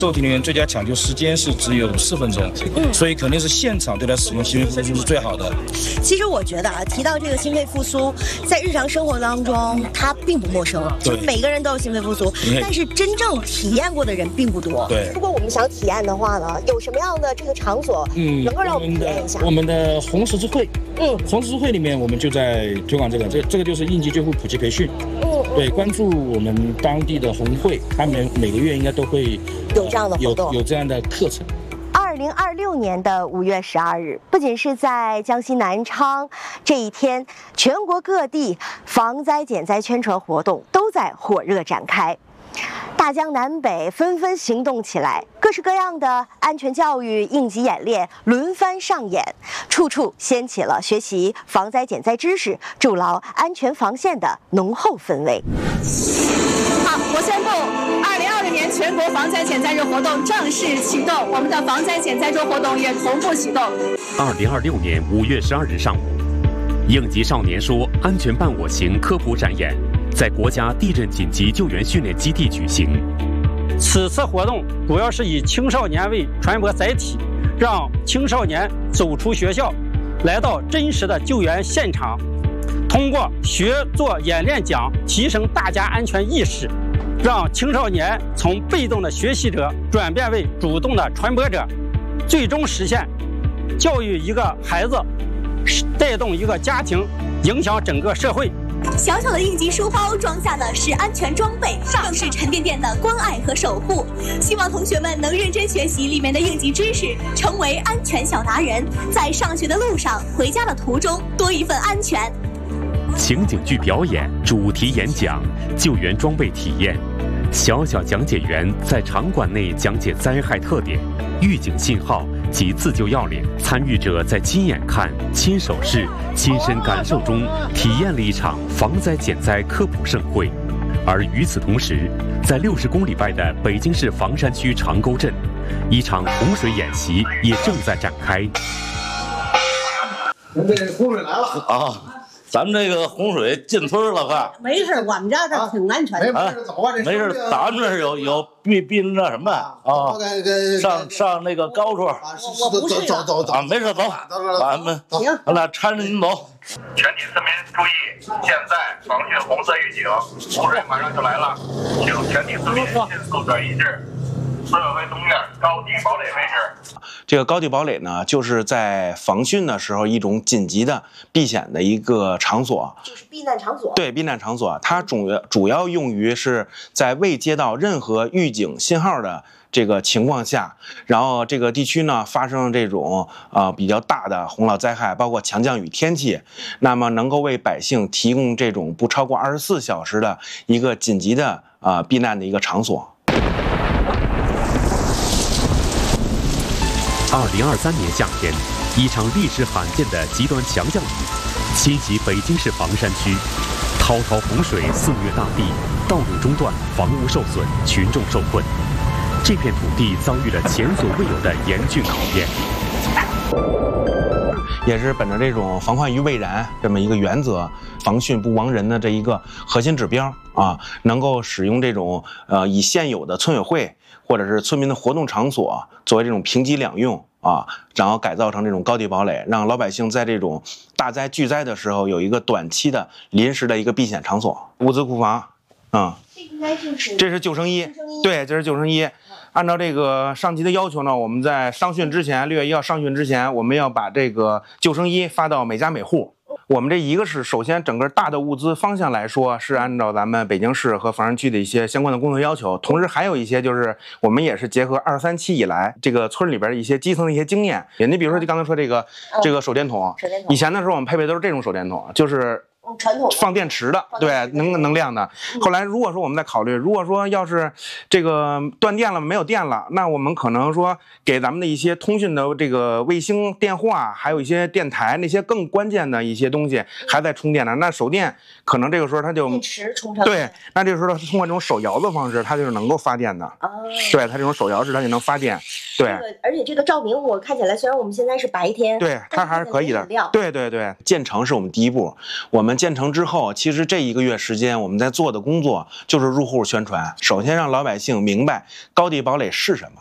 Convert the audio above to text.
受体里面最佳抢救时间是只有4分钟，所以肯定是现场对它使用心肺复苏是最好的。 其实我觉得啊，提到这个心肺复苏，在日常生活当中它并不陌生，就是每个人都有心肺复苏，但是真正体验过的人并不多。 对， 如果我们想体验的话呢，有什么样的这个场所，能够让我们体验一下？ 我们的红十字会，红十字会里面我们就在推广这个就是应急救护普及培训。对，关注我们当地的红会，他们每个月应该都会有这样的活动， 有这样的课程。 2026年的5月12日，不仅是在江西南昌这一天，全国各地防灾减灾宣传活动都在火热展开。大江南北纷纷行动起来，各式各样的安全教育、应急演练轮番上演，处处掀起了学习防灾减灾知识、筑牢安全防线的浓厚氛围。 好，我宣布，2020年全国防灾减灾日活动正式启动，我们的防灾减灾周活动也同步启动。 2026年5月12日上午，应急少年说安全伴我行科普展演在国家地震紧急救援训练基地举行。 此次活动主要是以青少年为传播载体，让青少年走出学校，来到真实的救援现场，通过学做演练讲提升大家安全意识，让青少年从被动的学习者转变为主动的传播者，最终实现教育一个孩子，带动一个家庭，影响整个社会。 小小的应急书包装下的是安全装备，更是沉甸甸的关爱和守护。希望同学们能认真学习里面的应急知识，成为安全小达人，在上学的路上、回家的途中多一份安全。 情景剧表演、主题演讲、救援装备体验，小小讲解员在场馆内讲解灾害特点、预警信号及自救要领，参与者在亲眼看、亲手试、亲身感受中体验了一场防灾减灾科普盛会。而与此同时，在60公里外的北京市房山区长沟镇，一场洪水演习也正在展开。 这洪水来了啊！咱们这个洪水进村了，快！ 没事，我们家这挺安全的。 没事，走吧，没事，咱们这有避那什么啊？上那个高处。 我不是走啊，没事，走，咱们行， 咱俩搀着您走。 全体市民注意，现在防汛红色预警，洪水马上就来了，请全体市民迅速转移至村委会东面高地堡垒位置。 这个高地堡垒呢，就是在防汛的时候一种紧急的避险的一个场所， 就是避难场所。 对，避难场所，它主要用于是在未接到任何预警信号的这个情况下，然后这个地区呢发生这种比较大的洪涝灾害，包括强降雨天气，那么能够为百姓提供这种不超过24小时的一个紧急的避难的一个场所。 2023年夏天，一场历史罕见的极端强降雨侵袭北京市房山区，滔滔洪水肆虐大地，道路中断，房屋受损，群众受困。这片土地遭遇了前所未有的严峻考验。 也是本着这种防患于未然这么一个原则，防汛不亡人的这一个核心指标啊，能够使用这种以现有的村委会或者是村民的活动场所作为这种平级两用啊，然后改造成这种高地堡垒，让老百姓在这种大灾巨灾的时候有一个短期的临时的一个避险场所。物资库房， 这应该就是这是救生衣，对，这是救生衣。按照这个上级的要求呢，我们在上汛之前，6月1号上汛之前，我们要把这个救生衣发到每家每户。我们这一个是首先整个大的物资方向来说是按照咱们北京市和房山区的一些相关的工作要求，同时还有一些就是我们也是结合2·3期以来这个村里边的一些基层的一些经验。你比如说就刚才说这个手电筒，以前的时候我们配备都是这种手电筒，就是传统放电池的，对，能量的。后来如果说我们在考虑，如果说要是这个断电了没有电了，那我们可能说给咱们的一些通讯的这个卫星电话，还有一些电台那些更关键的一些东西还在充电呢。那手电可能这个时候它就电池充上， 对，那这个时候它是通过这种手摇的方式，它就是能够发电的。对，它这种手摇式它就能发电。 对， 而且这个照明我看起来，虽然我们现在是白天， 对，它还是可以的。对对对，建成是我们第一步。我们建成之后，其实这1个月时间，我们在做的工作就是入户宣传。首先让老百姓明白高地堡垒是什么，